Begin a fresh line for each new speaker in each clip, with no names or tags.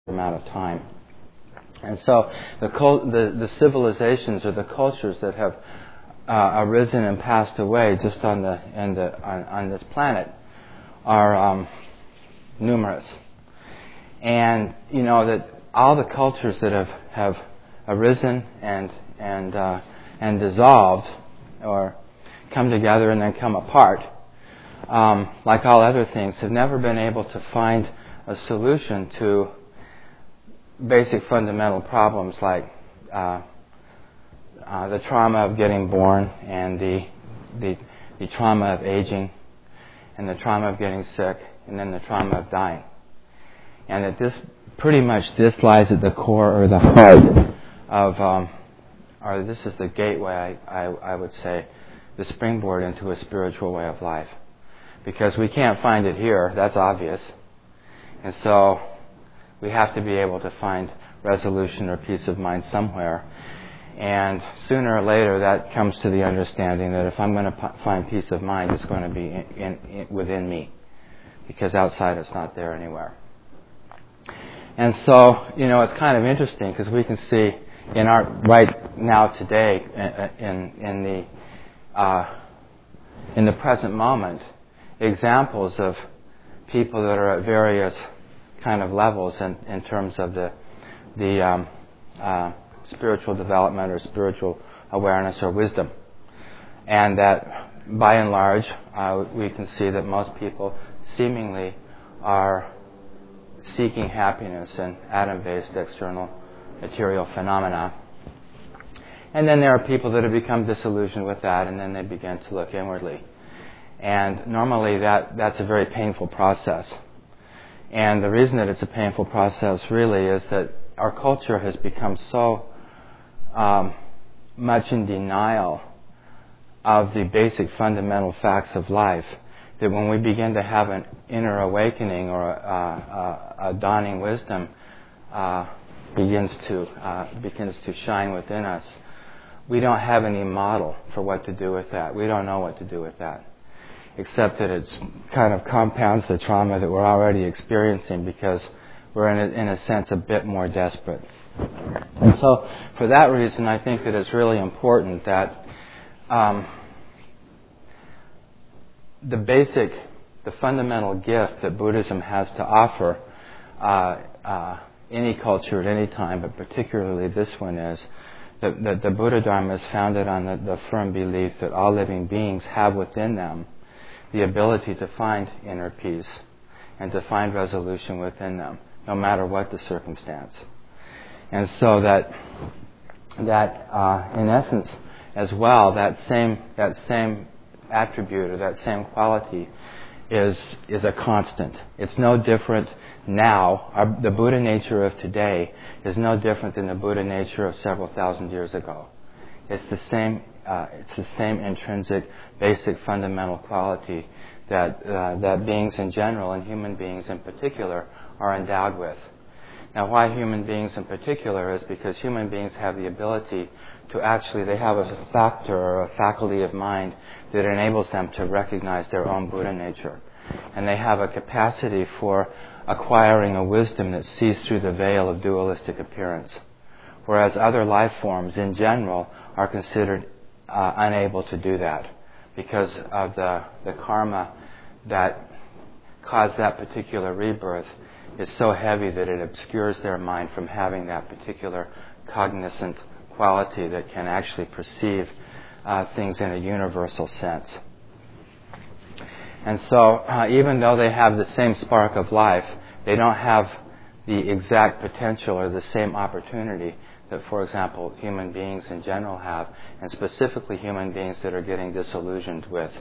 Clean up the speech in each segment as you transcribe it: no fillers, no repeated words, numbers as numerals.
amount of time. And so the civilizations or the cultures that have arisen and passed away just on this planet are numerous. And you know that all the cultures that have arisen and dissolved or come together and then come apart, like all other things, have never been able to find a solution to basic fundamental problems like the trauma of getting born and the trauma of aging and the trauma of getting sick and then the trauma of dying. And that this lies at the core or the heart of, or this is the gateway, I would say, the springboard into a spiritual way of life. Because we can't find it here, that's obvious. And so we have to be able to find resolution or peace of mind somewhere. And sooner or later that comes to the understanding that if I'm going to find peace of mind, it's going to be within me. Because outside it's not there anywhere. And so, you know, it's kind of interesting because we can see in our right now today in the present moment examples of people that are at various kind of levels in terms of the spiritual development or spiritual awareness or wisdom, and that by and large we can see that most people seemingly are seeking happiness in atom-based external material phenomena. And then there are people that have become disillusioned with that, and then they begin to look inwardly. And normally that's a very painful process. And the reason that it's a painful process really is that our culture has become so much in denial of the basic fundamental facts of life that when we begin to have an inner awakening or a dawning wisdom begins to shine within us, we don't have any model for what to do with that. We don't know what to do with that, except that it kind of compounds the trauma that we're already experiencing because we're in a sense a bit more desperate. And so for that reason, I think that it's really important that the fundamental gift that Buddhism has to offer any culture at any time, but particularly this one is, that the Buddha Dharma is founded on the firm belief that all living beings have within them the ability to find inner peace and to find resolution within them, no matter what the circumstance. And so that in essence, as well, that same attribute or that same quality is a constant. It's no different now. The Buddha nature of today is no different than the Buddha nature of several thousand years ago. It's the same. It's the same intrinsic, basic, fundamental quality that beings in general and human beings in particular are endowed with. Now, why human beings in particular is because human beings have the ability to they have a factor or a faculty of mind that enables them to recognize their own Buddha nature. And they have a capacity for acquiring a wisdom that sees through the veil of dualistic appearance. Whereas other life forms in general are considered unable to do that because of the karma that caused that particular rebirth is so heavy that it obscures their mind from having that particular cognizant quality that can actually perceive things in a universal sense. And so even though they have the same spark of life, they don't have the exact potential or the same opportunity that, for example, human beings in general have, and specifically human beings that are getting disillusioned with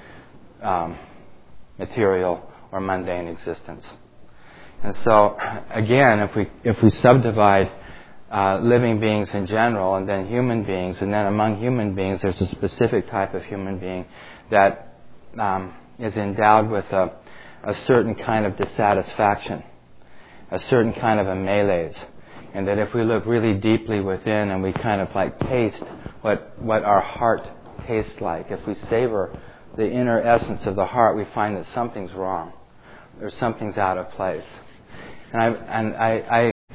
material or mundane existence. And so, again, if we subdivide living beings in general and then human beings, and then among human beings there's a specific type of human being that is endowed with a certain kind of dissatisfaction, a certain kind of a malaise. And that if we look really deeply within and we kind of like taste what our heart tastes like, if we savor the inner essence of the heart, we find that something's wrong, or something's out of place. And I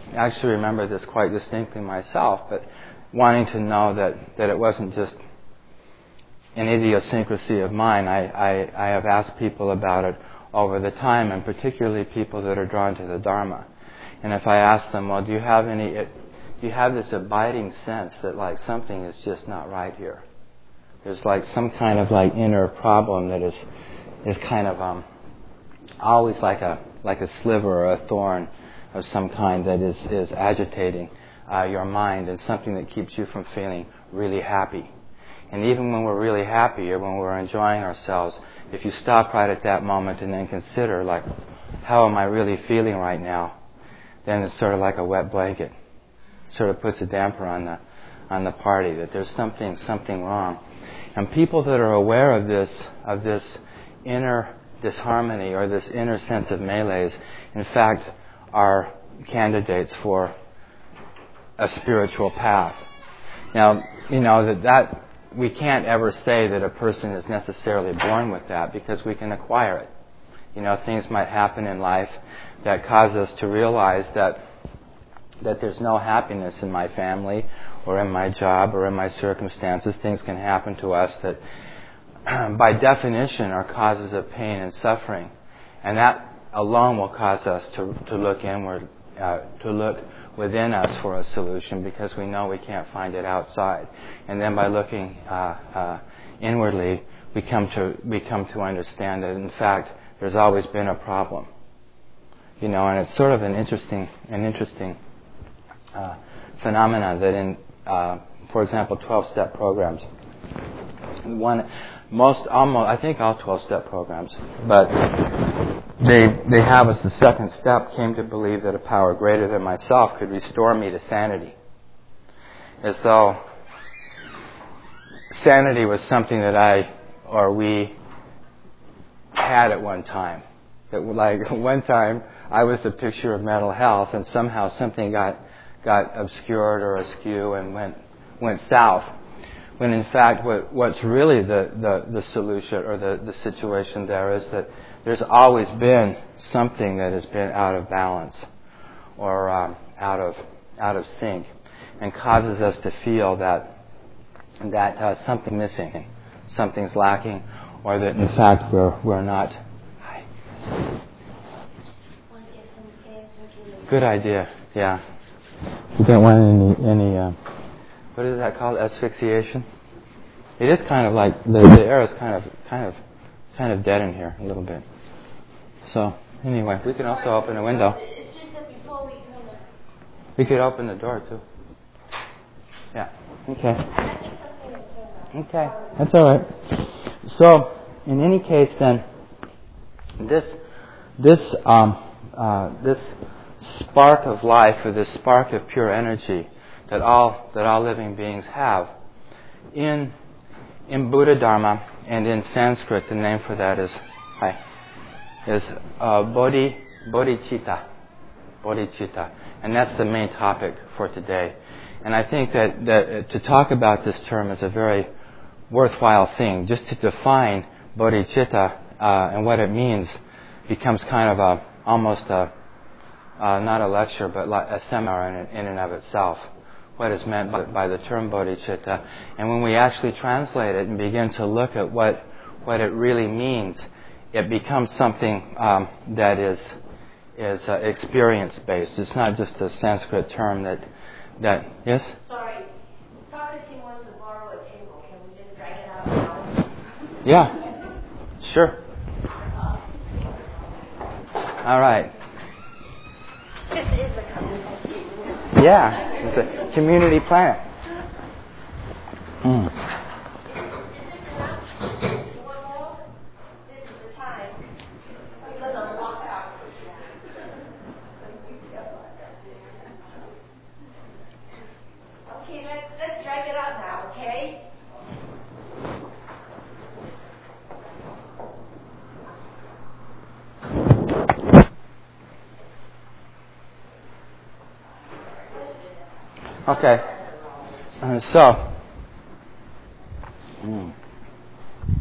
actually remember this quite distinctly myself, but wanting to know that it wasn't just an idiosyncrasy of mine. I have asked people about it over the time, and particularly people that are drawn to the Dharma. And if I ask them, well, do you have this abiding sense that like something is just not right here? There's like some kind of like inner problem that is kind of always like a sliver or a thorn of some kind that is agitating your mind, and something that keeps you from feeling really happy. And even when we're really happy or when we're enjoying ourselves, if you stop right at that moment and then consider, like, how am I really feeling right now? Then it's sort of like a wet blanket. Sort of puts a damper on the party, that there's something wrong. And people that are aware of this inner disharmony or this inner sense of malaise, in fact, are candidates for a spiritual path. Now, that we can't ever say that a person is necessarily born with that, because we can acquire it. Things might happen in life that cause us to realize that there's no happiness in my family or in my job or in my circumstances. Things can happen to us that by definition are causes of pain and suffering. And that alone will cause us to look inward, to look within us for a solution, because we know we can't find it outside. And then by looking inwardly, we come to understand that, in fact, there's always been a problem. And it's sort of an interesting phenomena that in, for example, 12-step programs. I think all 12-step programs, but they have as the second step, came to believe that a power greater than myself could restore me to sanity. As though sanity was something that we had at one time. That like one time I was the picture of mental health, and somehow something got obscured or askew and went south. When in fact what's really the solution or the situation there is that there's always been something that has been out of balance or out of sync, and causes us to feel that something missing, something's lacking, or that in fact we're not. Good idea. Yeah. You don't want any what is that called? Asphyxiation. It is kind of like the air is kind of dead in here a little bit. So anyway, we can also open a window.
It's just that before
we could open the door too. Yeah. Okay. Okay. That's all right. So in any case, then this spark of life, or this spark of pure energy that all living beings have, in Buddha Dharma and in Sanskrit, the name for that is bodhicitta, and that's the main topic for today. And I think that to talk about this term is a very worthwhile thing. Just to define bodhicitta and what it means becomes kind of almost not a lecture, but like a seminar in and of itself. What is meant by the term bodhicitta, and when we actually translate it and begin to look at what it really means, it becomes something that is experience based. It's not just a Sanskrit term that yes.
Sorry, Socrates wants to borrow a table. Can we just drag it out now?
Yeah, sure. All right.
This is a community.
Yeah, it's a community planet.
This is the time. Let us walk out. Okay, let's drag it out now, okay?
Okay. So